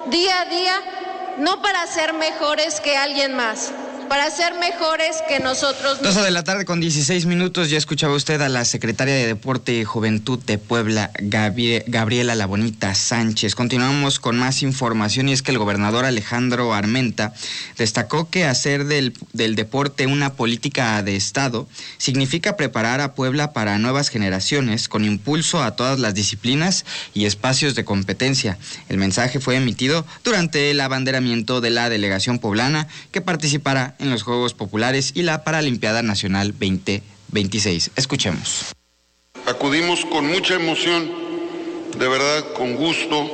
día a día, no para ser mejores que alguien más, para ser mejores que nosotros mismos. 2:16 p.m, ya escuchaba usted a la secretaria de Deporte y Juventud de Puebla, Gabriela La Bonita Sánchez. Continuamos con más información, y es que el gobernador Alejandro Armenta destacó que hacer del deporte una política de Estado significa preparar a Puebla para nuevas generaciones con impulso a todas las disciplinas y espacios de competencia. El mensaje fue emitido durante el abanderamiento de la delegación poblana que participará en los Juegos Populares y la Paralimpiada Nacional 2026. Escuchemos. Acudimos con mucha emoción, de verdad con gusto,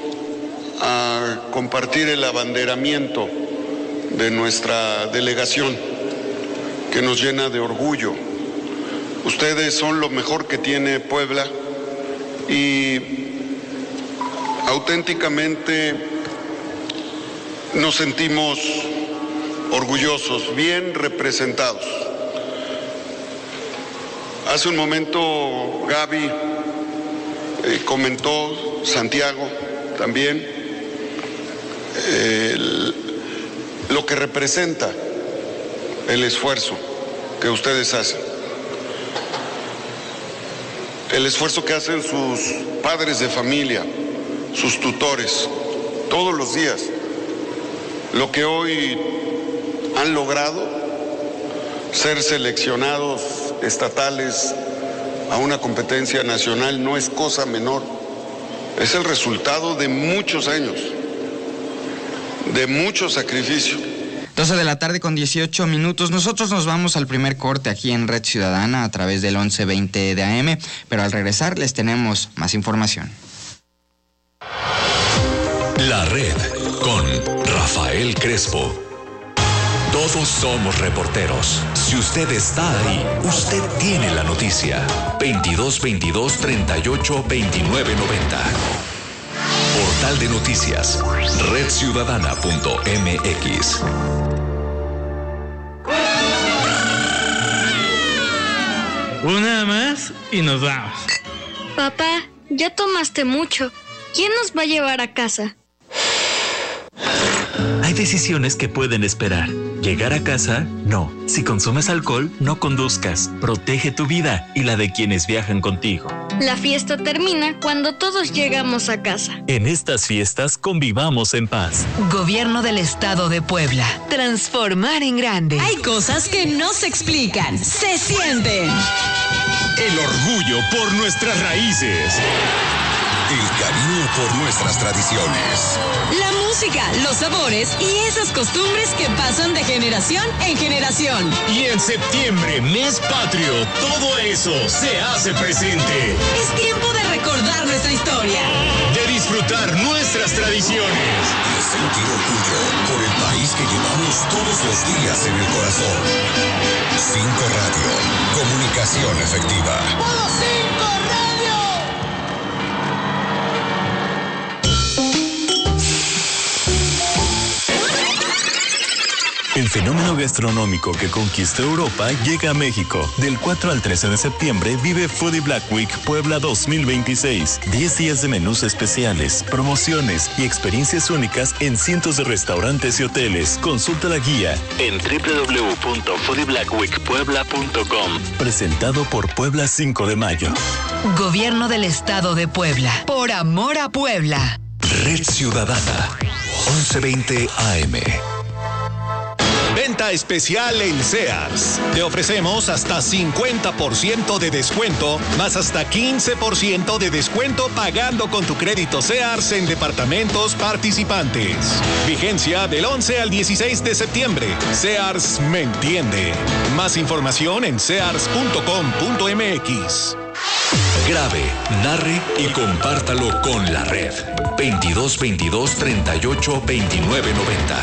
a compartir el abanderamiento de nuestra delegación, que nos llena de orgullo. Ustedes son lo mejor que tiene Puebla y auténticamente nos sentimos orgullosos, bien representados. Hace un momento Gaby comentó, Santiago también, lo que representa el esfuerzo que ustedes hacen. El esfuerzo que hacen sus padres de familia, sus tutores, todos los días. Lo que hoy han logrado, ser seleccionados estatales a una competencia nacional, no es cosa menor. Es el resultado de muchos años, de mucho sacrificio. 2:18 p.m. Nosotros nos vamos al primer corte aquí en Red Ciudadana a través del 1120 de AM, pero al regresar les tenemos más información. La Red con Rafael Crespo. Todos somos reporteros. Si usted está ahí, usted tiene la noticia. 2222-382990. Portal de noticias, redciudadana.mx. Una más y nos vamos. Papá, ya tomaste mucho. ¿Quién nos va a llevar a casa? Hay decisiones que pueden esperar. Llegar a casa, no. Si consumes alcohol, no conduzcas. Protege tu vida y la de quienes viajan contigo. La fiesta termina cuando todos llegamos a casa. En estas fiestas convivamos en paz. Gobierno del Estado de Puebla. Transformar en grande. Hay cosas que no se explican, se sienten. El orgullo por nuestras raíces. El cariño por nuestras tradiciones. La música, los sabores y esas costumbres que pasan de generación en generación. Y en septiembre, mes patrio, todo eso se hace presente. Es tiempo de recordar nuestra historia. De disfrutar nuestras tradiciones. De sentir orgullo por el país que llevamos todos los días en el corazón. 5 Radio, comunicación efectiva. ¡Modo 5 Radio! El fenómeno gastronómico que conquistó Europa llega a México. Del 4 al 13 de septiembre vive Foodie Black Week Puebla 2026. 10 días de menús especiales, promociones y experiencias únicas en cientos de restaurantes y hoteles. Consulta la guía en www.foodieblackweekpuebla.com. Presentado por Puebla 5 de Mayo. Gobierno del Estado de Puebla. Por amor a Puebla. Red Ciudadana, 1120 AM. Venta especial en Sears. Te ofrecemos hasta 50% de descuento, más hasta 15% de descuento pagando con tu crédito Sears en departamentos participantes. Vigencia del 11 al 16 de septiembre. Sears me entiende. Más información en sears.com.mx. Grabe, narre y compártalo con la red. 2222-382990.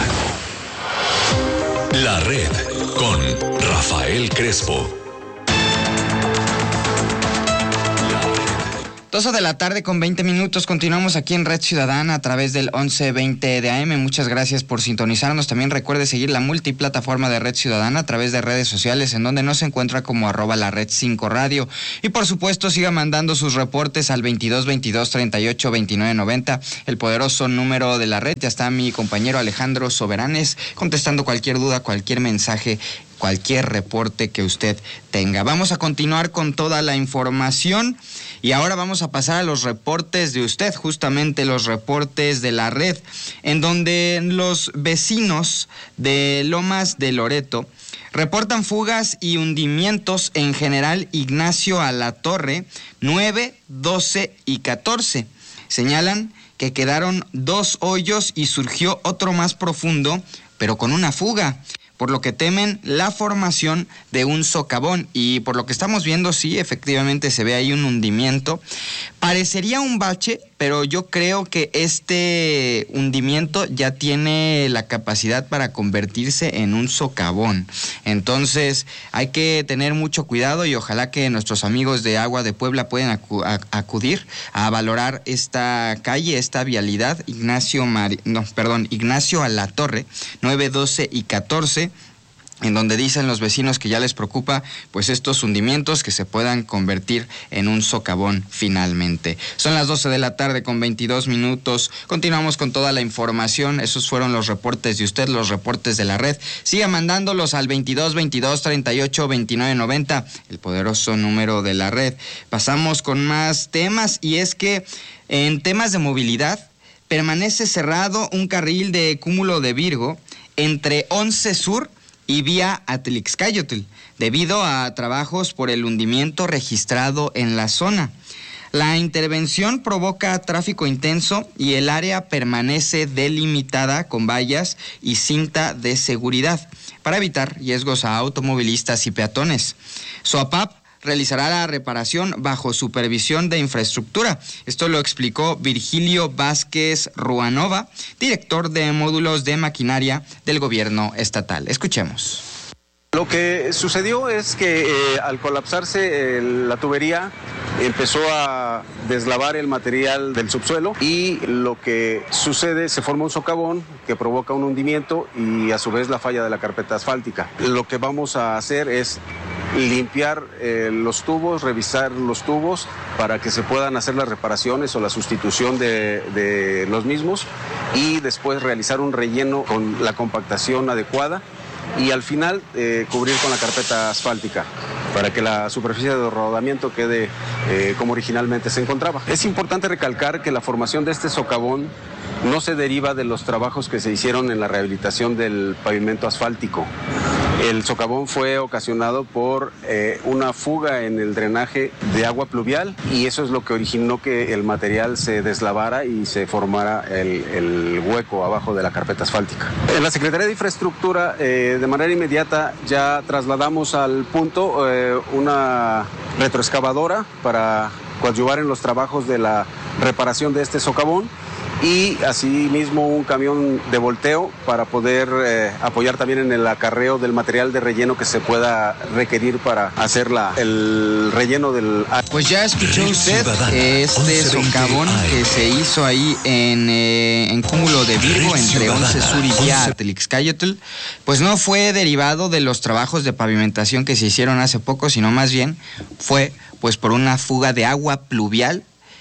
La Red con Rafael Crespo. 2 de la tarde con 20 minutos. Continuamos aquí en Red Ciudadana a través del 1120 de AM. Muchas gracias por sintonizarnos. También recuerde seguir la multiplataforma de Red Ciudadana a través de redes sociales, en donde nos encuentra como @lared5 radio. Y por supuesto, siga mandando sus reportes al 22 22 38 29 90, el poderoso número de la red. Ya está mi compañero Alejandro Soberanes contestando cualquier duda, cualquier mensaje, cualquier reporte que usted tenga. Vamos a continuar con toda la información y ahora vamos a pasar a los reportes de usted, justamente los reportes de la red, en donde los vecinos de Lomas de Loreto reportan fugas y hundimientos en General Ignacio Alatorre 9, 12 y 14. Señalan que quedaron 2 hoyos y surgió otro más profundo, pero con una fuga, por lo que temen la formación de un socavón. Y por lo que estamos viendo, sí, efectivamente se ve ahí un hundimiento. Parecería un bache, pero yo creo que este hundimiento ya tiene la capacidad para convertirse en un socavón. Entonces hay que tener mucho cuidado y ojalá que nuestros amigos de Agua de Puebla puedan acudir a valorar esta calle, esta vialidad, Ignacio Alatorre, 9, 12 y 14, en donde dicen los vecinos que ya les preocupa pues estos hundimientos que se puedan convertir en un socavón finalmente. Son las 12 de la tarde con 22 minutos. Continuamos con toda la información. Esos fueron los reportes de usted, los reportes de la red. Siga mandándolos al 22 22 38 29 90, el poderoso número de la red. Pasamos con más temas, y es que en temas de movilidad permanece cerrado un carril de Cúmulo de Virgo entre 11 Sur y vía Atlixcáyotl, debido a trabajos por el hundimiento registrado en la zona. La intervención provoca tráfico intenso y el área permanece delimitada con vallas y cinta de seguridad para evitar riesgos a automovilistas y peatones. SOAPAP realizará la reparación bajo supervisión de infraestructura. Esto lo explicó Virgilio Vázquez Ruanova, director de módulos de maquinaria del gobierno estatal. Escuchemos. Lo que sucedió es que al colapsarse la tubería empezó a deslavar el material del subsuelo, y lo que sucede, se forma un socavón que provoca un hundimiento y a su vez la falla de la carpeta asfáltica. Lo que vamos a hacer es limpiar los tubos, revisar los tubos para que se puedan hacer las reparaciones o la sustitución de los mismos, y después realizar un relleno con la compactación adecuada y al final cubrir con la carpeta asfáltica para que la superficie de rodamiento quede como originalmente se encontraba. Es importante recalcar que la formación de este socavón no se deriva de los trabajos que se hicieron en la rehabilitación del pavimento asfáltico. El socavón fue ocasionado por una fuga en el drenaje de agua pluvial, y eso es lo que originó que el material se deslavara y se formara el hueco abajo de la carpeta asfáltica. En la Secretaría de Infraestructura, de manera inmediata, ya trasladamos al punto una retroexcavadora para coadyuvar en los trabajos de la reparación de este socavón, y asimismo un camión de volteo para poder apoyar también en el acarreo del material de relleno que se pueda requerir para hacer el relleno del... Pues ya escuchó usted este socavón que se hizo ahí en Cúmulo de Virgo entre 11 Sur y vía Atlixcáyotl. Pues no fue derivado de los trabajos de pavimentación que se hicieron hace poco, sino más bien fue pues por una fuga de agua pluvial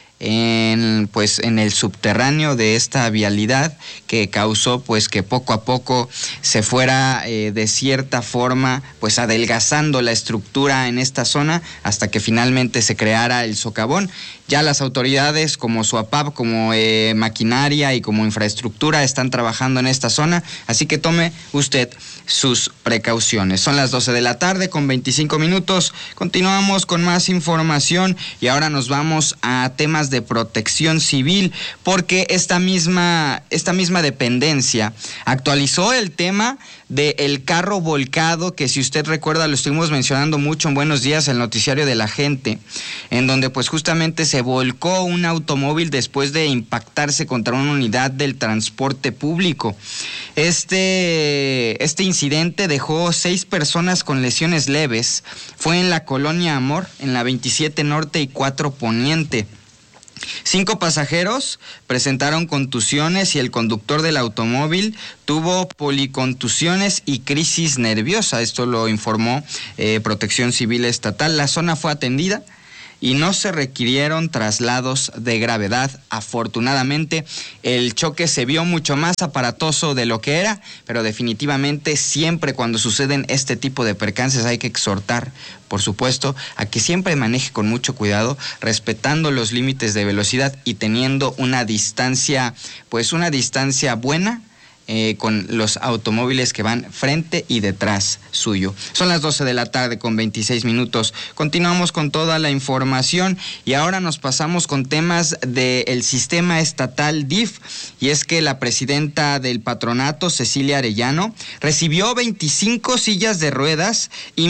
en el subterráneo de esta vialidad, que causó pues que poco a poco se fuera de cierta forma pues adelgazando la estructura en esta zona hasta que finalmente se creara el socavón. Ya las autoridades como SOAPAP, como maquinaria y como infraestructura están trabajando en esta zona, así que tome usted sus precauciones. Son las 12 de la tarde con 25 minutos. Continuamos con más información y ahora nos vamos a temas de protección civil, porque esta misma dependencia actualizó el tema del carro volcado, que si usted recuerda lo estuvimos mencionando mucho en Buenos Días, el noticiario de la gente, en donde pues justamente se volcó un automóvil después de impactarse contra una unidad del transporte público. Este incidente dejó 6 personas con lesiones leves. Fue en la colonia Amor, en la 27 Norte y 4 Poniente. 5 pasajeros presentaron contusiones y el conductor del automóvil tuvo policontusiones y crisis nerviosa. Esto lo informó Protección Civil Estatal. La zona fue atendida y no se requirieron traslados de gravedad. Afortunadamente, el choque se vio mucho más aparatoso de lo que era, pero definitivamente siempre cuando suceden este tipo de percances hay que exhortar, por supuesto, a que siempre maneje con mucho cuidado, respetando los límites de velocidad y teniendo una distancia buena con los automóviles que van frente y detrás suyo. Son las 12 de la tarde con 26 minutos. Continuamos con toda la información y ahora nos pasamos con temas del sistema estatal DIF, y es que la presidenta del patronato, Cecilia Arellano, recibió 25 sillas de ruedas y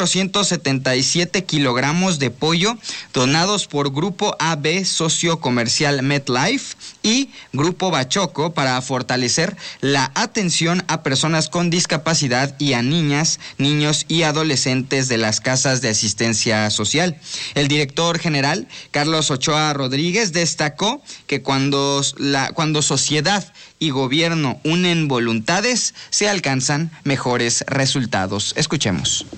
1,477 kilogramos de pollo donados por Grupo AB Socio Comercial MetLife y Grupo Bachoco para fortalecer la atención a personas con discapacidad y a niñas, niños y adolescentes de las casas de asistencia social. El director general, Carlos Ochoa Rodríguez, destacó que cuando sociedad y gobierno unen voluntades, se alcanzan mejores resultados. Escuchemos.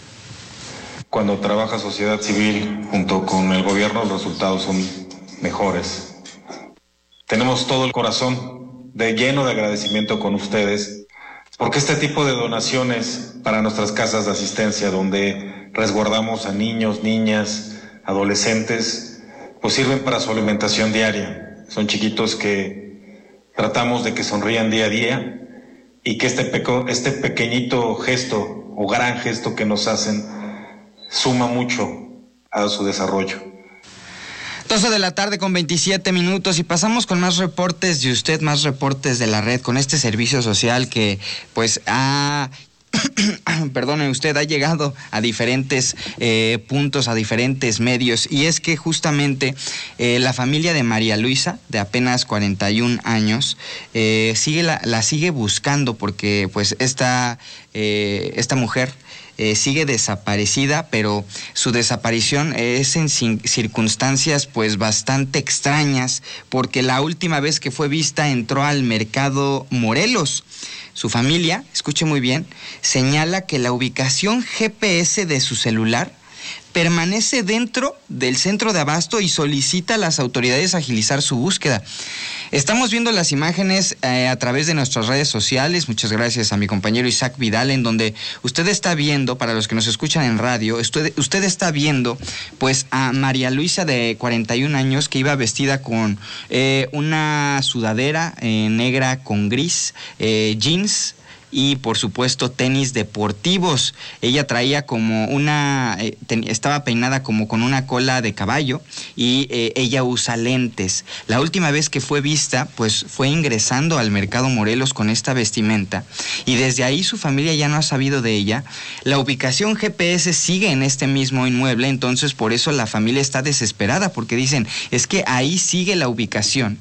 Cuando trabaja sociedad civil junto con el gobierno, los resultados son mejores. Tenemos todo el corazón lleno de agradecimiento con ustedes, porque este tipo de donaciones para nuestras casas de asistencia, donde resguardamos a niños, niñas, adolescentes, pues sirven para su alimentación diaria. Son chiquitos que tratamos de que sonrían día a día y que este pequeñito gesto o gran gesto que nos hacen suma mucho a su desarrollo. 12 de la tarde con 27 minutos y pasamos con más reportes de usted, más reportes de la red, con este servicio social que pues perdone usted, ha llegado a diferentes puntos, a diferentes medios, y es que justamente la familia de María Luisa, de apenas 41 años, la sigue buscando porque pues esta mujer sigue desaparecida, pero su desaparición es en circunstancias pues bastante extrañas, porque la última vez que fue vista entró al mercado Morelos. Su familia, escuche muy bien, señala que la ubicación GPS de su celular permanece dentro del centro de abasto y solicita a las autoridades agilizar su búsqueda. Estamos viendo las imágenes a través de nuestras redes sociales, muchas gracias a mi compañero Isaac Vidal, en donde usted está viendo, para los que nos escuchan en radio, usted está viendo pues a María Luisa de 41 años que iba vestida con una sudadera negra con gris, jeans, y por supuesto tenis deportivos. Ella traía como estaba peinada como con una cola de caballo y ella usa lentes. La última vez que fue vista pues fue ingresando al mercado Morelos con esta vestimenta y desde ahí su familia ya no ha sabido de ella. La ubicación GPS sigue en este mismo inmueble, entonces por eso la familia está desesperada, porque dicen, es que ahí sigue la ubicación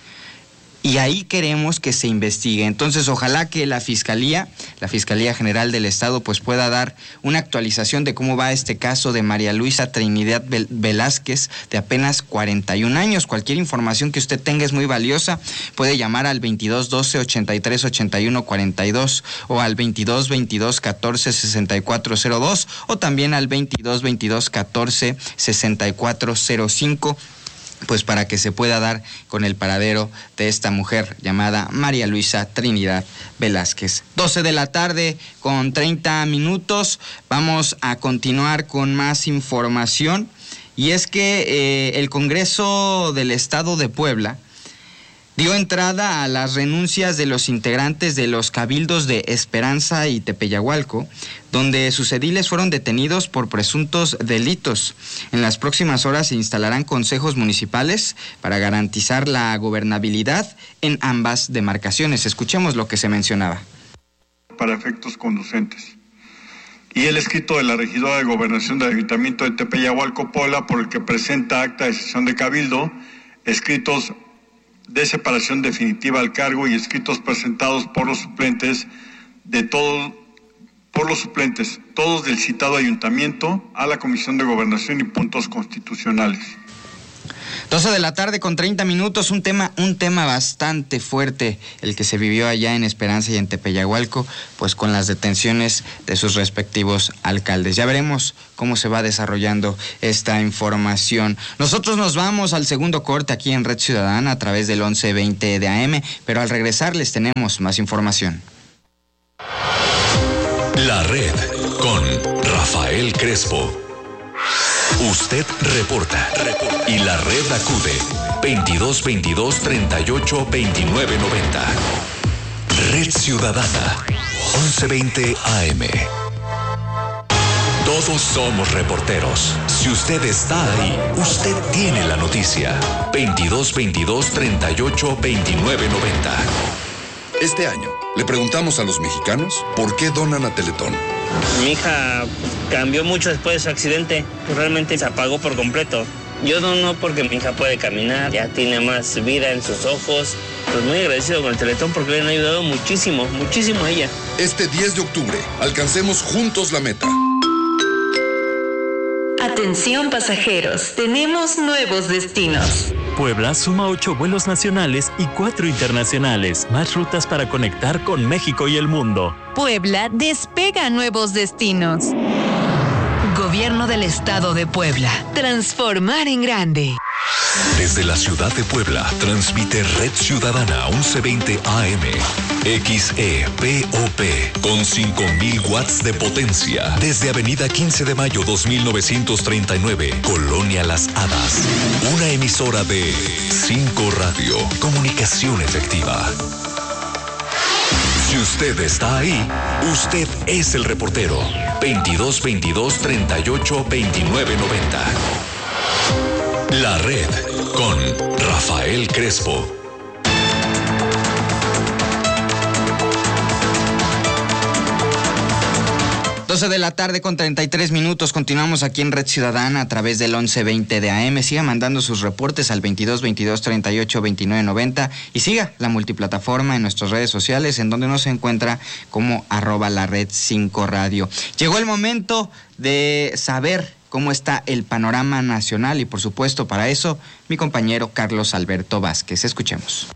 y ahí queremos que se investigue. Entonces, ojalá que la Fiscalía General del Estado, pues pueda dar una actualización de cómo va este caso de María Luisa Trinidad Velázquez, de apenas 41 años. Cualquier información que usted tenga es muy valiosa. Puede llamar al 2212 83 81 42 o al 2222 14 64 02 o también al 2222 14 64 05. Pues para que se pueda dar con el paradero de esta mujer llamada María Luisa Trinidad Velázquez. 12 de la tarde con 30 minutos. Vamos a continuar con más información. Y es que el Congreso del Estado de Puebla dio entrada a las renuncias de los integrantes de los cabildos de Esperanza y Tepeyahualco, donde sus ediles fueron detenidos por presuntos delitos. En las próximas horas se instalarán consejos municipales para garantizar la gobernabilidad en ambas demarcaciones. Escuchemos lo que se mencionaba. Para efectos conducentes. Y el escrito de la regidora de Gobernación del Ayuntamiento de Tepeyahualco, Puebla, por el que presenta acta de sesión de cabildo, escritos de separación definitiva al cargo y escritos presentados por los suplentes todos del citado ayuntamiento, a la Comisión de Gobernación y puntos constitucionales. 12 de la tarde con 30 minutos, un tema bastante fuerte, el que se vivió allá en Esperanza y en Tepeyagualco, pues con las detenciones de sus respectivos alcaldes. Ya veremos cómo se va desarrollando esta información. Nosotros nos vamos al segundo corte aquí en Red Ciudadana a través del 1120 de AM, pero al regresar les tenemos más información. La Red con Rafael Crespo. Usted reporta y la red acude 2222 38 29 90. Red Ciudadana 1120 AM. Todos somos reporteros. Si usted está ahí, usted tiene la noticia. 2222 38 29 90. Este año le preguntamos a los mexicanos por qué donan a Teletón. Mi hija cambió mucho después de su accidente, pues realmente se apagó por completo. Yo dono porque mi hija puede caminar, ya tiene más vida en sus ojos. Pues muy agradecido con el Teletón porque le han ayudado muchísimo a ella. Este 10 de octubre, alcancemos juntos la meta. Atención pasajeros, tenemos nuevos destinos. Puebla suma 8 vuelos nacionales y 4 internacionales, más rutas para conectar con México y el mundo. Puebla despega nuevos destinos. Gobierno del Estado de Puebla. Transformar en grande. Desde la ciudad de Puebla, transmite Red Ciudadana 1120 AM. XEPOP con 5000 watts de potencia. Desde Avenida 15 de Mayo 2939, Colonia Las Hadas. Una emisora de 5 Radio. Comunicación efectiva. Si usted está ahí, usted es el reportero. 2222 38 29 90. La Red con Rafael Crespo. De la tarde con 33 minutos, continuamos aquí en Red Ciudadana a través del 1120 de AM. Siga mandando sus reportes al 2222 38 29 90 y siga la multiplataforma en nuestras redes sociales, en donde nos encuentra como @lared5 radio. Llegó el momento de saber cómo está el panorama nacional y por supuesto para eso mi compañero Carlos Alberto Vázquez. Escuchemos.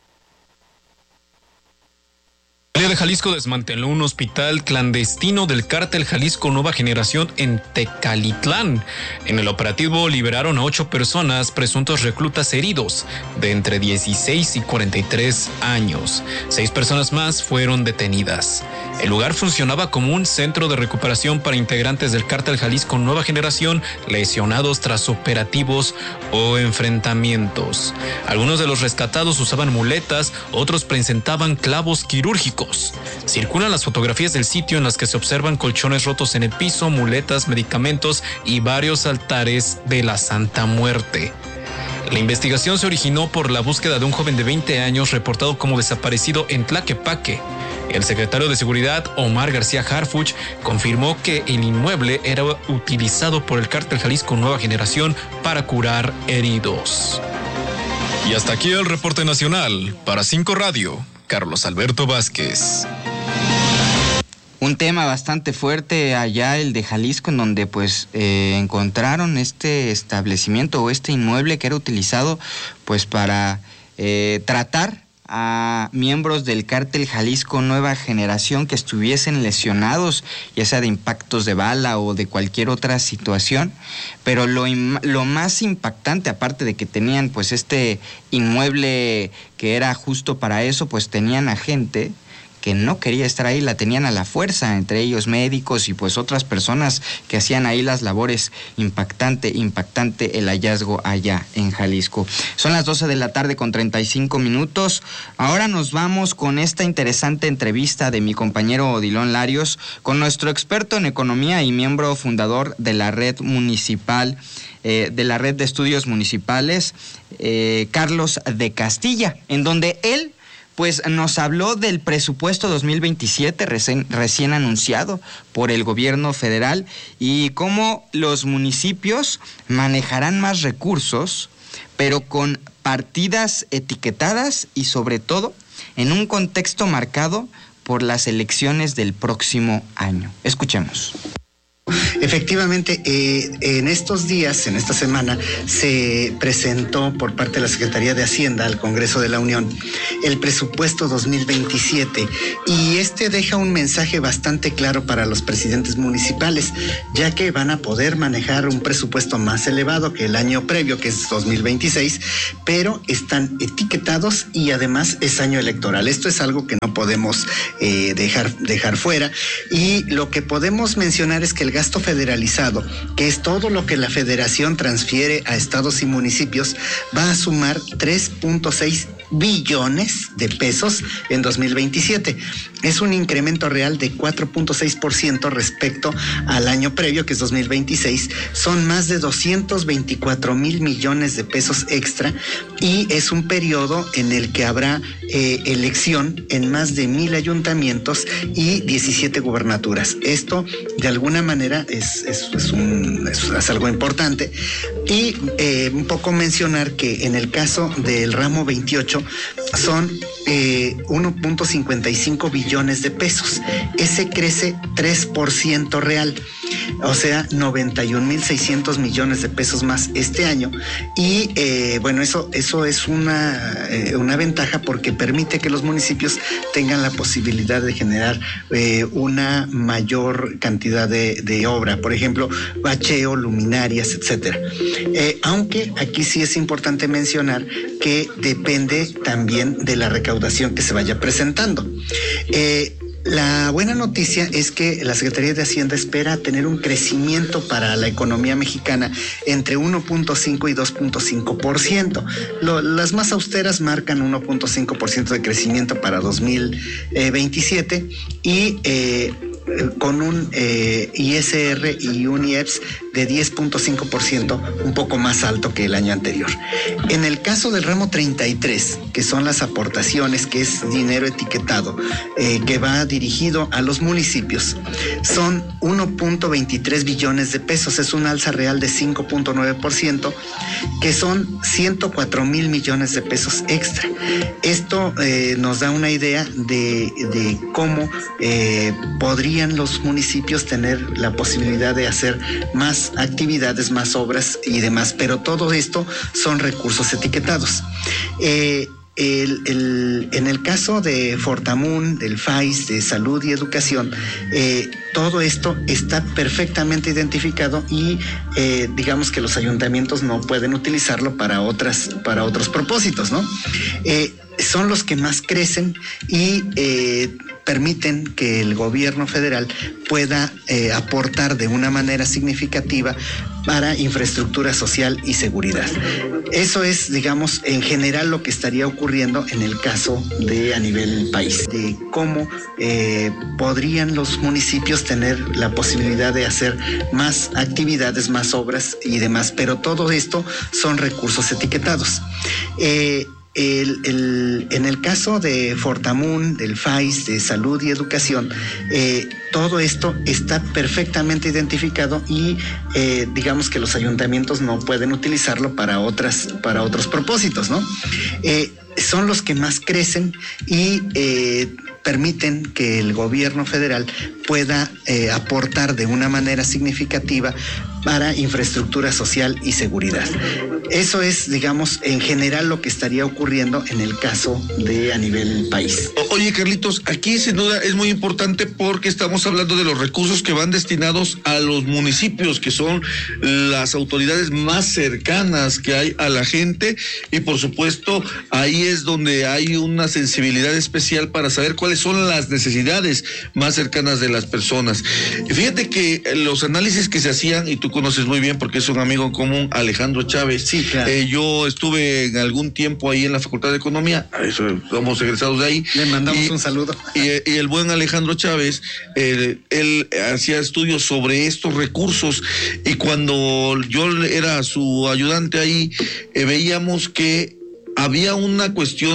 La Fiscalía de Jalisco desmanteló un hospital clandestino del cártel Jalisco Nueva Generación en Tecalitlán. En el operativo liberaron a 8 personas, presuntos reclutas heridos, de entre 16 y 43 años. 6 personas más fueron detenidas. El lugar funcionaba como un centro de recuperación para integrantes del cártel Jalisco Nueva Generación lesionados tras operativos o enfrentamientos. Algunos de los rescatados usaban muletas, otros presentaban clavos quirúrgicos. Circulan las fotografías del sitio en las que se observan colchones rotos en el piso, muletas, medicamentos y varios altares de la Santa Muerte. La investigación se originó por la búsqueda de un joven de 20 años reportado como desaparecido en Tlaquepaque. El secretario de Seguridad, Omar García Harfuch, confirmó que el inmueble era utilizado por el cártel Jalisco Nueva Generación para curar heridos. Y hasta aquí el reporte nacional. Para 5 Radio, Carlos Alberto Vázquez. Un tema bastante fuerte allá, el de Jalisco, en donde pues encontraron este establecimiento o este inmueble que era utilizado pues para tratar a miembros del cártel Jalisco Nueva Generación que estuviesen lesionados, ya sea de impactos de bala o de cualquier otra situación. Pero lo más impactante, aparte de que tenían pues este inmueble que era justo para eso, pues tenían a gente que no quería estar ahí, la tenían a la fuerza, entre ellos médicos y pues otras personas que hacían ahí las labores. Impactante el hallazgo allá en Jalisco. Son las 12 de la tarde con 35 minutos. Ahora nos vamos con esta interesante entrevista de mi compañero Odilon Larios con nuestro experto en economía y miembro fundador de la red municipal, de la red de estudios municipales, Carlos de Castilla, en donde él pues nos habló del presupuesto 2027 recién anunciado por el gobierno federal y cómo los municipios manejarán más recursos, pero con partidas etiquetadas y sobre todo en un contexto marcado por las elecciones del próximo año. Escuchemos. Efectivamente, en estos días, en esta semana, se presentó por parte de la Secretaría de Hacienda al Congreso de la Unión el presupuesto 2027 y este deja un mensaje bastante claro para los presidentes municipales, ya que van a poder manejar un presupuesto más elevado que el año previo, que es 2026, pero están etiquetados y además es año electoral. Esto es algo que no podemos dejar fuera, y lo que podemos mencionar es que el gasto federalizado, que es todo lo que la federación transfiere a estados y municipios, va a sumar 3.6 billones de pesos en 2027. Es un incremento real de 4.6% respecto al año previo, que es 2026. Son más de 224 mil millones de pesos extra, y es un periodo en el que habrá elección en más de 1,000 ayuntamientos y 17 gubernaturas. Esto, de alguna manera, es algo importante. Y un poco mencionar que en el caso del ramo 28 son 1.55 billones de pesos. Ese crece 3% real, o sea, 91.600 millones de pesos más este año. Y bueno, eso es una ventaja, porque permite que los municipios tengan la posibilidad de generar una mayor cantidad de obra, por ejemplo, bacheo, luminarias, etcétera. Aunque aquí sí es importante mencionar que depende también de la recaudación que se vaya presentando. La buena noticia es que la Secretaría de Hacienda espera tener un crecimiento para la economía mexicana entre 1.5 y 2.5%. Las más austeras marcan 1.5% de crecimiento para 2027 y con un ISR y un IEPS de 10.5%, un poco más alto que el año anterior. En el caso del ramo 33, que son las aportaciones, que es dinero etiquetado, que va dirigido a los municipios, son 1.23 billones de pesos, es un alza real de 5.9%, que son 104 mil millones de pesos extra. Esto nos da una idea de cómo podrían los municipios tener la posibilidad de hacer más actividades, más obras y demás, pero todo esto son recursos etiquetados. En el caso de Fortamun, del FAIS, de Salud y Educación, todo esto está perfectamente identificado y digamos que los ayuntamientos no pueden utilizarlo para otros propósitos, ¿no? Son los que más crecen y permiten que el gobierno federal pueda aportar de una manera significativa para infraestructura social y seguridad. Eso es, digamos, en general lo que estaría ocurriendo en el caso de a nivel país, de cómo podrían los municipios tener la posibilidad de hacer más actividades, más obras y demás, pero todo esto son recursos etiquetados. En el caso de Fortamun, del FAIS, de Salud y Educación, todo esto está perfectamente identificado y digamos que los ayuntamientos no pueden utilizarlo para otros propósitos, ¿no? Son los que más crecen y permiten que el gobierno federal pueda aportar de una manera significativa para infraestructura social y seguridad. Eso es, digamos, en general lo que estaría ocurriendo en el caso de a nivel país. Oye, Carlitos, aquí sin duda es muy importante porque estamos hablando de los recursos que van destinados a los municipios, que son las autoridades más cercanas que hay a la gente, y por supuesto ahí es donde hay una sensibilidad especial para saber cuáles son las necesidades más cercanas de las personas. Y fíjate que los análisis que se hacían, y tú conoces muy bien porque es un amigo en común, Alejandro Chávez. Sí, claro. Yo estuve en algún tiempo ahí en la Facultad de Economía, somos egresados de ahí. Le mandamos un saludo. Y el buen Alejandro Chávez, él hacía estudios sobre estos recursos, y cuando yo era su ayudante ahí, veíamos que había una cuestión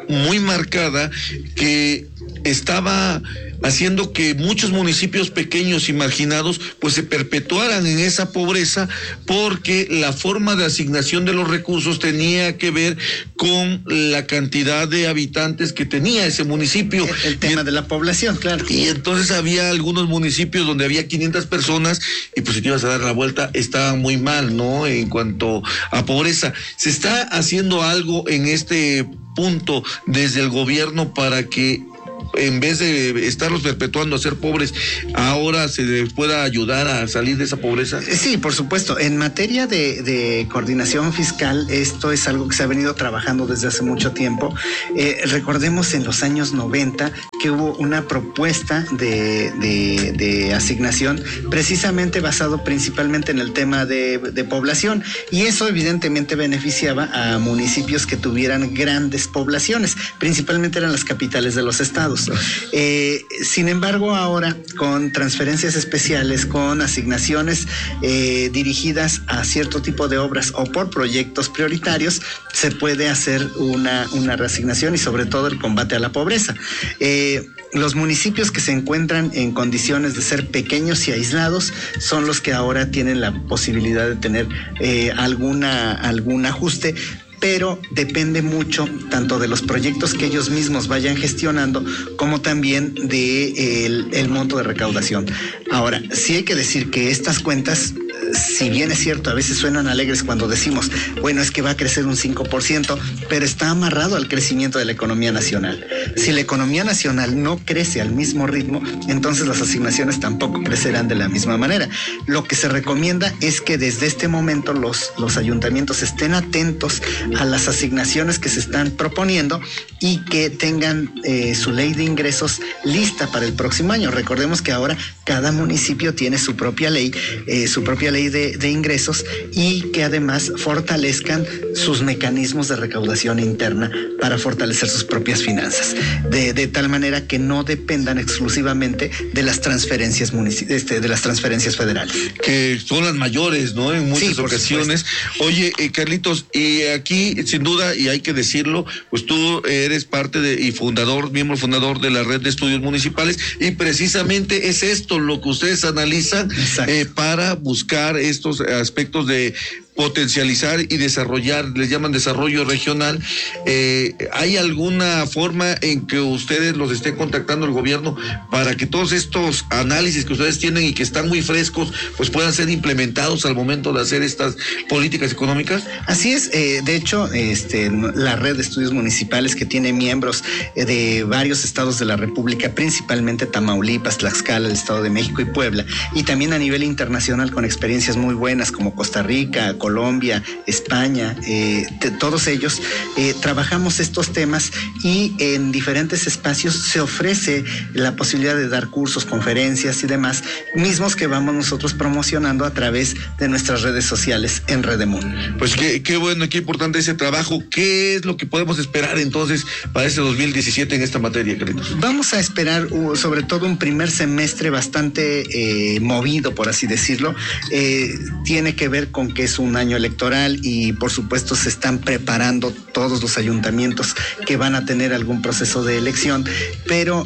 muy marcada que estaba haciendo que muchos municipios pequeños y marginados pues se perpetuaran en esa pobreza, porque la forma de asignación de los recursos tenía que ver con la cantidad de habitantes que tenía ese municipio. El tema de la población, claro. Y entonces había algunos municipios donde había 500 personas y pues si te ibas a dar la vuelta estaban muy mal, ¿no? En cuanto a pobreza. ¿Se está haciendo algo en este punto desde el gobierno para que en vez de estarlos perpetuando a ser pobres, ahora se les pueda ayudar a salir de esa pobreza? Sí, por supuesto. En materia de coordinación fiscal, esto es algo que se ha venido trabajando desde hace mucho tiempo. Recordemos en los años 90 que hubo una propuesta de asignación precisamente basado principalmente en el tema de población, y eso evidentemente beneficiaba a municipios que tuvieran grandes poblaciones, principalmente eran las capitales de los estados. Sin embargo, ahora con transferencias especiales, con asignaciones dirigidas a cierto tipo de obras o por proyectos prioritarios, se puede hacer una reasignación y sobre todo el combate a la pobreza. Los municipios que se encuentran en condiciones de ser pequeños y aislados son los que ahora tienen la posibilidad de tener algún ajuste, pero depende mucho tanto de los proyectos que ellos mismos vayan gestionando como también de el monto de recaudación. Ahora, sí hay que decir que estas cuentas, si bien es cierto, a veces suenan alegres cuando decimos, bueno, es que va a crecer un 5%, pero está amarrado al crecimiento de la economía nacional. Si la economía nacional no crece al mismo ritmo, entonces las asignaciones tampoco crecerán de la misma manera. Lo que se recomienda es que desde este momento los ayuntamientos estén atentos a las asignaciones que se están proponiendo y que tengan su ley de ingresos lista para el próximo año. Recordemos que ahora cada municipio tiene su propia ley de ingresos, y que además fortalezcan sus mecanismos de recaudación interna para fortalecer sus propias finanzas, de tal manera que no dependan exclusivamente de las transferencias federales, que son las mayores, ¿no? En muchas ocasiones. Oye, Carlitos, y aquí sin duda, y hay que decirlo, pues tú eres parte miembro fundador de la Red de Estudios Municipales, y precisamente es esto lo que ustedes analizan para buscar estos aspectos de potencializar y desarrollar, les llaman desarrollo regional. ¿Hay alguna forma en que ustedes los estén contactando el gobierno para que todos estos análisis que ustedes tienen y que están muy frescos, pues puedan ser implementados al momento de hacer estas políticas económicas? Así es. De hecho, la Red de Estudios Municipales, que tiene miembros de varios estados de la República, principalmente Tamaulipas, Tlaxcala, el Estado de México y Puebla, y también a nivel internacional con experiencias muy buenas como Costa Rica, Colombia, España, todos ellos trabajamos estos temas, y en diferentes espacios se ofrece la posibilidad de dar cursos, conferencias y demás, mismos que vamos nosotros promocionando a través de nuestras redes sociales en Redemún. Pues qué bueno, qué importante ese trabajo. ¿Qué es lo que podemos esperar entonces para este 2017 en esta materia, Carlitos? Vamos a esperar sobre todo un primer semestre bastante movido, por así decirlo. Tiene que ver con que es un año electoral y por supuesto se están preparando todos los ayuntamientos que van a tener algún proceso de elección, pero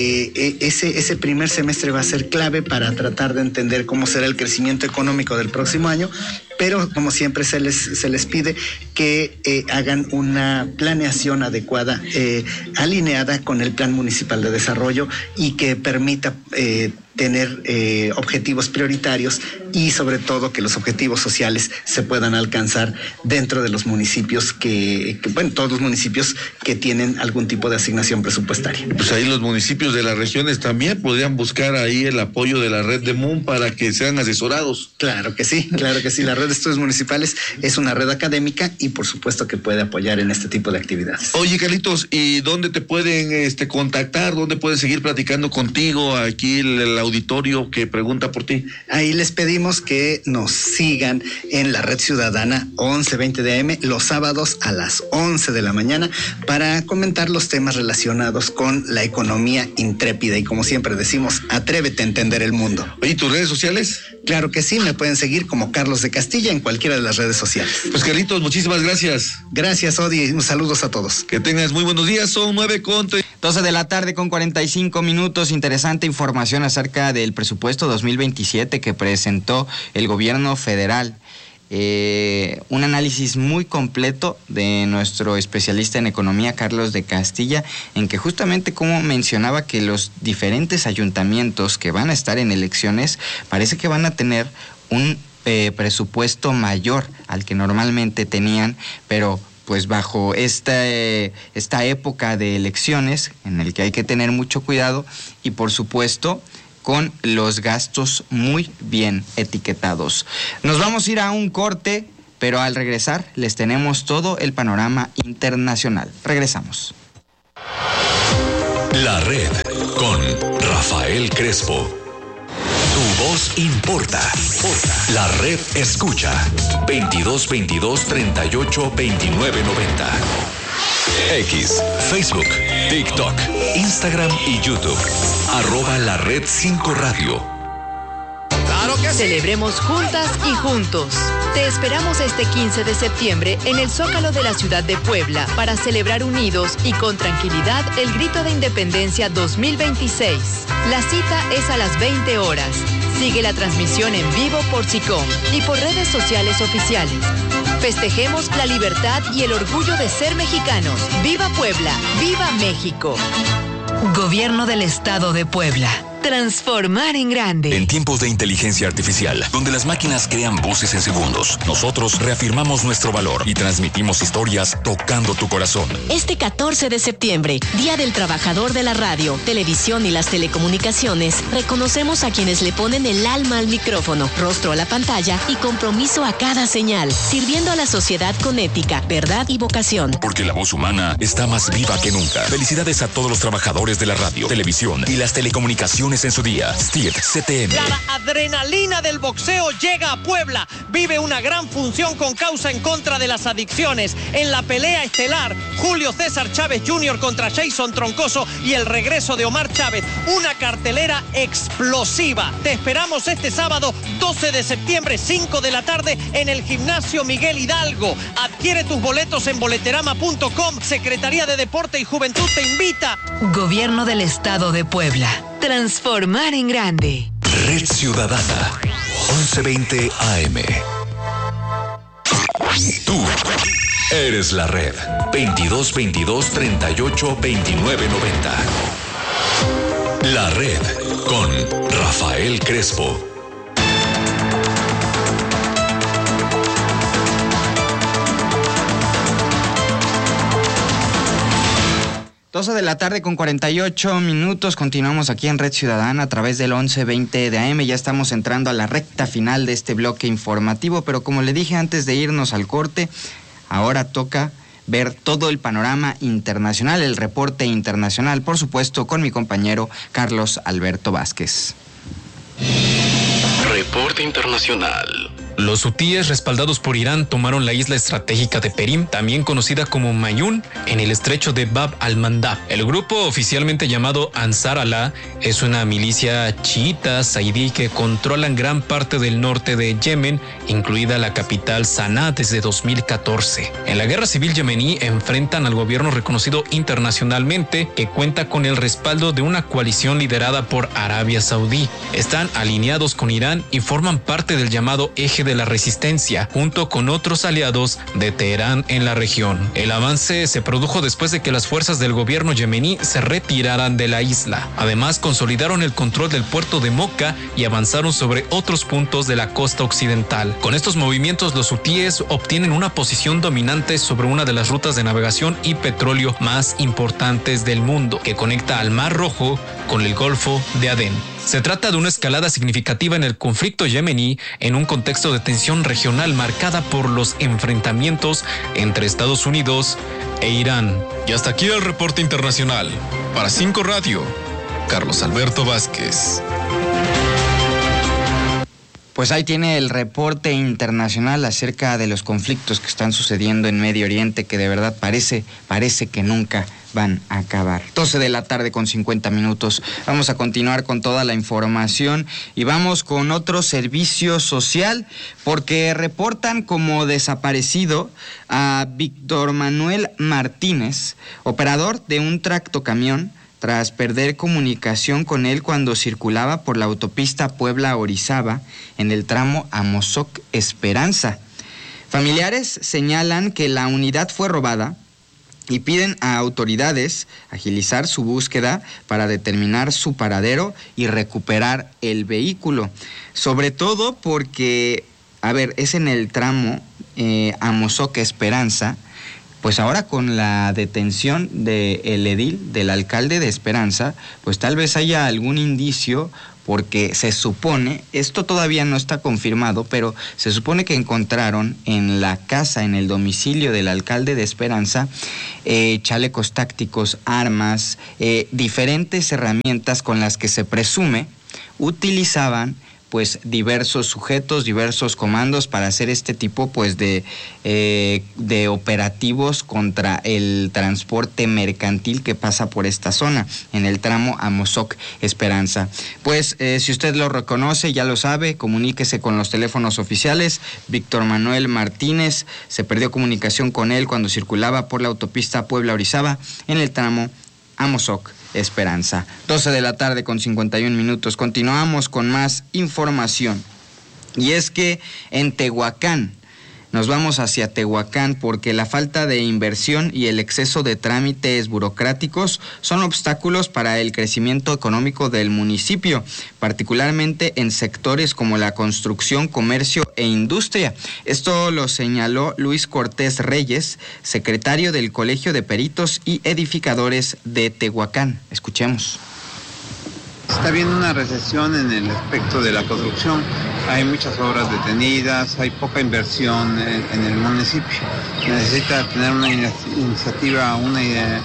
ese primer semestre va a ser clave para tratar de entender cómo será el crecimiento económico del próximo año, pero como siempre se les pide que hagan una planeación adecuada, alineada con el Plan Municipal de Desarrollo, y que permita tener objetivos prioritarios, y sobre todo que los objetivos sociales se puedan alcanzar dentro de los municipios todos los municipios que tienen algún tipo de asignación presupuestaria. Pues ahí los municipios de las regiones también podrían buscar ahí el apoyo de la Red de MUN para que sean asesorados. Claro que sí. La Red de Estudios Municipales es una red académica y por supuesto que puede apoyar en este tipo de actividades. Oye, Carlitos, ¿y dónde te pueden contactar? ¿Dónde pueden seguir platicando contigo? Aquí el auditorio que pregunta por ti. Ahí les pedimos que nos sigan en la Red Ciudadana 1120 de AM los sábados a las 11 de la mañana para comentar los temas relacionados con la economía intrépida, y como siempre decimos, atrévete a entender el mundo. ¿Y tus redes sociales? Claro que sí, me pueden seguir como Carlos de Castillo Castilla en cualquiera de las redes sociales. Pues Carlitos, muchísimas gracias. Gracias, Odi, y saludos a todos. Que tengas muy buenos días, son 12 de la tarde con 45 minutos. Interesante información acerca del presupuesto 2027 que presentó el gobierno federal. Un análisis muy completo de nuestro especialista en economía, Carlos de Castilla, en que justamente como mencionaba que los diferentes ayuntamientos que van a estar en elecciones parece que van a tener un presupuesto mayor al que normalmente tenían, pero pues bajo esta época de elecciones en el que hay que tener mucho cuidado y por supuesto con los gastos muy bien etiquetados. Nos vamos a ir a un corte, pero al regresar les tenemos todo el panorama internacional. Regresamos. La Red con Rafael Crespo. Tu voz importa. La Red escucha. 2222-382990. X, Facebook, TikTok, Instagram y YouTube. @La Red 5 Radio. ¡Claro que sí! Celebremos juntas y juntos. Te esperamos este 15 de septiembre en el Zócalo de la ciudad de Puebla para celebrar unidos y con tranquilidad el Grito de Independencia 2026. La cita es a las 20 horas. Sigue la transmisión en vivo por SICOM y por redes sociales oficiales. Festejemos la libertad y el orgullo de ser mexicanos. ¡Viva Puebla! ¡Viva México! Gobierno del Estado de Puebla. Transformar en grande. En tiempos de inteligencia artificial, donde las máquinas crean voces en segundos, nosotros reafirmamos nuestro valor y transmitimos historias tocando tu corazón. Este 14 de septiembre, Día del Trabajador de la Radio, Televisión y las Telecomunicaciones, reconocemos a quienes le ponen el alma al micrófono, rostro a la pantalla y compromiso a cada señal, sirviendo a la sociedad con ética, verdad y vocación. Porque la voz humana está más viva que nunca. Felicidades a todos los trabajadores de la radio, televisión y las telecomunicaciones en su día. Steve CTM. La adrenalina del boxeo llega a Puebla. Vive una gran función con causa en contra de las adicciones. En la pelea estelar, Julio César Chávez Jr. contra Jason Troncoso y el regreso de Omar Chávez. Una cartelera explosiva. Te esperamos este sábado 12 de septiembre, 5 de la tarde, en el Gimnasio Miguel Hidalgo. Adquiere tus boletos en boleterama.com. Secretaría de Deporte y Juventud te invita. Gobierno del Estado de Puebla. Transformar en grande. Red Ciudadana, 1120 AM. Tú eres la red. 2222-382990. La Red con Rafael Crespo. 12 de la tarde con 48 minutos. Continuamos aquí en Red Ciudadana a través del 1120 de AM. Ya estamos entrando a la recta final de este bloque informativo, pero como le dije antes de irnos al corte, ahora toca ver todo el panorama internacional, el reporte internacional, por supuesto, con mi compañero Carlos Alberto Vázquez. Reporte internacional. Los hutíes respaldados por Irán tomaron la isla estratégica de Perim, también conocida como Mayún, en el estrecho de Bab al-Mandab. El grupo, oficialmente llamado Ansar Allah, es una milicia chiita saidí que controlan gran parte del norte de Yemen, incluida la capital Sanaa desde 2014. En la guerra civil yemení enfrentan al gobierno reconocido internacionalmente que cuenta con el respaldo de una coalición liderada por Arabia Saudí. Están alineados con Irán y forman parte del llamado Eje de la Resistencia, junto con otros aliados de Teherán en la región. El avance se produjo después de que las fuerzas del gobierno yemení se retiraran de la isla. Además, consolidaron el control del puerto de Mocha y avanzaron sobre otros puntos de la costa occidental. Con estos movimientos, los hutíes obtienen una posición dominante sobre una de las rutas de navegación y petróleo más importantes del mundo, que conecta al Mar Rojo con el Golfo de Adén. Se trata de una escalada significativa en el conflicto yemení en un contexto de tensión regional marcada por los enfrentamientos entre Estados Unidos e Irán. Y hasta aquí el reporte internacional. Para 5 Radio, Carlos Alberto Vázquez. Pues ahí tiene el reporte internacional acerca de los conflictos que están sucediendo en Medio Oriente, que de verdad parece que nunca van a acabar. 12 de la tarde con 50 minutos. Vamos a continuar con toda la información y vamos con otro servicio social porque reportan como desaparecido a Víctor Manuel Martínez, operador de un tractocamión, tras perder comunicación con él cuando circulaba por la autopista Puebla-Orizaba en el tramo Amozoc-Esperanza. Familiares señalan que la unidad fue robada y piden a autoridades agilizar su búsqueda para determinar su paradero y recuperar el vehículo. Sobre todo porque, es en el tramo Amozoc-Esperanza. Pues ahora con la detención del edil, del alcalde de Esperanza, pues tal vez haya algún indicio, porque se supone, esto todavía no está confirmado, pero se supone que encontraron en la casa, en el domicilio del alcalde de Esperanza, chalecos tácticos, armas, diferentes herramientas con las que se presume utilizaban pues diversos sujetos, diversos comandos para hacer este tipo pues de operativos contra el transporte mercantil que pasa por esta zona, en el tramo Amozoc Esperanza. Pues si usted lo reconoce, ya lo sabe, comuníquese con los teléfonos oficiales. Víctor Manuel Martínez, se perdió comunicación con él cuando circulaba por la autopista Puebla-Orizaba en el tramo Amozoc Esperanza. 12 de la tarde con 51 minutos. Continuamos con más información. Y es que en Tehuacán, nos vamos hacia Tehuacán porque la falta de inversión y el exceso de trámites burocráticos son obstáculos para el crecimiento económico del municipio, particularmente en sectores como la construcción, comercio e industria. Esto lo señaló Luis Cortés Reyes, secretario del Colegio de Peritos y Edificadores de Tehuacán. Escuchemos. Está habiendo una recesión en el aspecto de la construcción. Hay muchas obras detenidas, hay poca inversión en el municipio. Necesita tener una iniciativa, un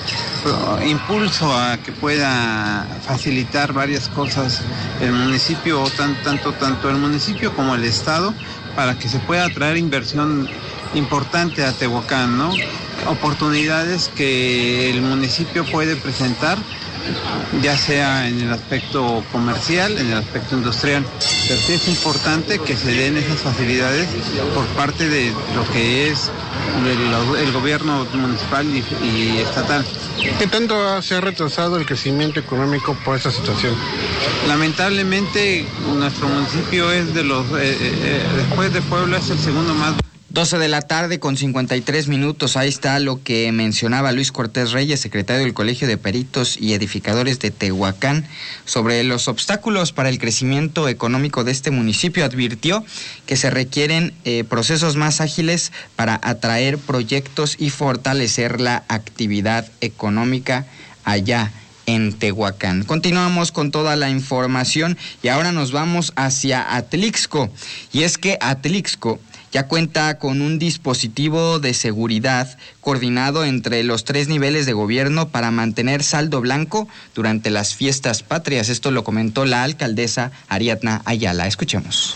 impulso a que pueda facilitar varias cosas el municipio, o tanto el municipio como el Estado, para que se pueda atraer inversión importante a Tehuacán, ¿no? Oportunidades que el municipio puede presentar, ya sea en el aspecto comercial, en el aspecto industrial, pero sí es importante que se den esas facilidades por parte de lo que es el gobierno municipal y estatal. ¿Qué tanto se ha retrasado el crecimiento económico por esta situación? Lamentablemente nuestro municipio es de los, después de Puebla, es el segundo más. 12 de la tarde con 53 minutos. Ahí está lo que mencionaba Luis Cortés Reyes, secretario del Colegio de Peritos y Edificadores de Tehuacán, sobre los obstáculos para el crecimiento económico de este municipio. Advirtió que se requieren procesos más ágiles para atraer proyectos y fortalecer la actividad económica allá en Tehuacán. Continuamos con toda la información y ahora nos vamos hacia Atlixco. Y es que Atlixco ya cuenta con un dispositivo de seguridad coordinado entre los 3 niveles de gobierno para mantener saldo blanco durante las fiestas patrias. Esto lo comentó la alcaldesa Ariadna Ayala. Escuchemos.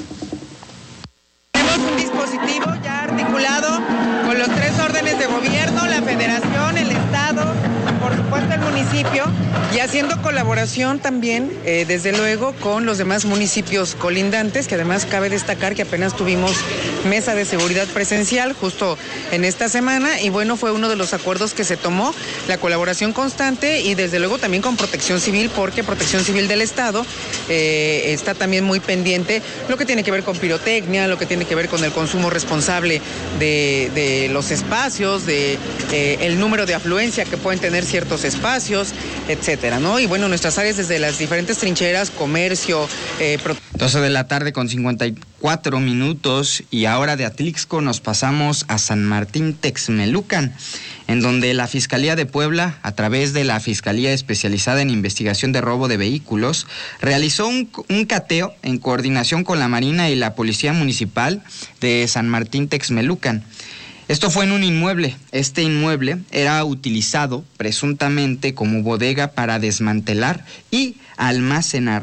Tenemos un dispositivo ya articulado con los 3 órdenes de gobierno, la federación, el Estado, por supuesto el municipio, y haciendo colaboración también, desde luego, con los demás municipios colindantes, que además cabe destacar que apenas tuvimos mesa de seguridad presencial justo en esta semana, y bueno, fue uno de los acuerdos que se tomó, la colaboración constante, y desde luego también con Protección Civil, porque Protección Civil del Estado está también muy pendiente lo que tiene que ver con pirotecnia, lo que tiene que ver con el consumo responsable de los espacios, el número de afluencia que pueden tener ciertos espacios, etcétera, ¿no? Y bueno, nuestras áreas desde las diferentes trincheras, comercio, 12 de la tarde con 54 minutos y ahora de Atlixco nos pasamos a San Martín Texmelucan, en donde la Fiscalía de Puebla, a través de la Fiscalía Especializada en Investigación de Robo de Vehículos, realizó un cateo en coordinación con la Marina y la Policía Municipal de San Martín Texmelucan. Esto fue en un inmueble. Este inmueble era utilizado presuntamente como bodega para desmantelar y almacenar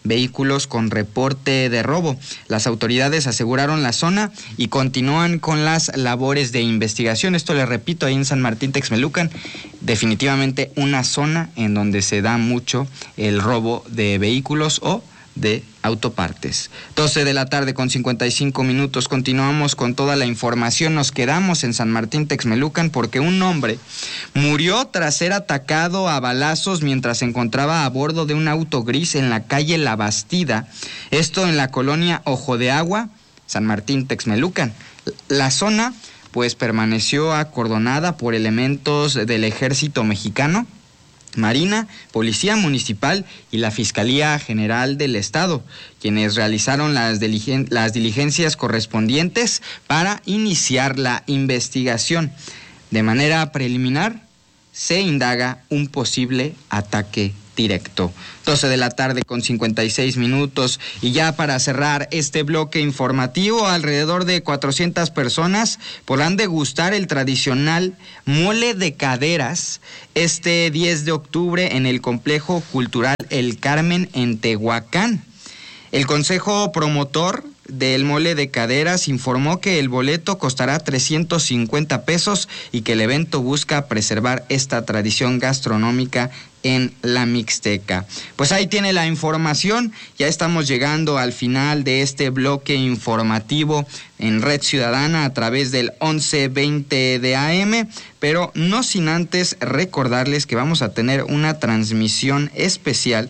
vehículos con reporte de robo. Las autoridades aseguraron la zona y continúan con las labores de investigación. Esto le repito, ahí en San Martín Texmelucan, definitivamente una zona en donde se da mucho el robo de vehículos o de autopartes. 12 de la tarde con 55 minutos. Continuamos con toda la información. Nos quedamos en San Martín Texmelucan porque un hombre murió tras ser atacado a balazos mientras se encontraba a bordo de un auto gris en la calle La Bastida. Esto en la colonia Ojo de Agua, San Martín Texmelucan. La zona pues permaneció acordonada por elementos del Ejército Mexicano, Marina, Policía Municipal y la Fiscalía General del Estado, quienes realizaron las diligencias correspondientes para iniciar la investigación. De manera preliminar, se indaga un posible ataque directo. 12 de la tarde con 56 minutos. Y ya para cerrar este bloque informativo, alrededor de 400 personas podrán degustar el tradicional mole de caderas este 10 de octubre en el Complejo Cultural El Carmen en Tehuacán. El Consejo Promotor del Mole de Caderas informó que el boleto costará 350 pesos y que el evento busca preservar esta tradición gastronómica en la Mixteca. Pues ahí tiene la información. Ya estamos llegando al final de este bloque informativo en Red Ciudadana a través del 1120 de AM, pero no sin antes recordarles que vamos a tener una transmisión especial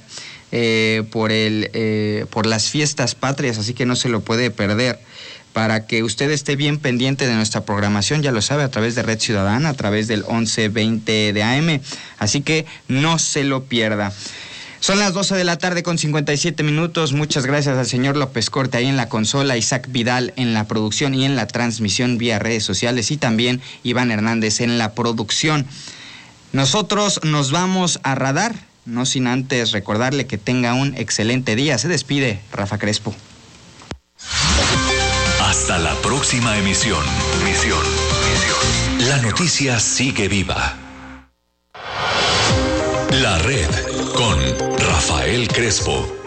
por las fiestas patrias, así que no se lo puede perder. Para que usted esté bien pendiente de nuestra programación, ya lo sabe, a través de Red Ciudadana, a través del 1120 de AM, así que no se lo pierda. Son las 12 de la tarde con 57 minutos. Muchas gracias al señor López Corte ahí en la consola, Isaac Vidal en la producción y en la transmisión vía redes sociales, y también Iván Hernández en la producción. Nosotros nos vamos a Radar, no sin antes recordarle que tenga un excelente día. Se despide Rafa Crespo. Hasta la próxima emisión. La noticia sigue viva. La Red con Rafael Crespo.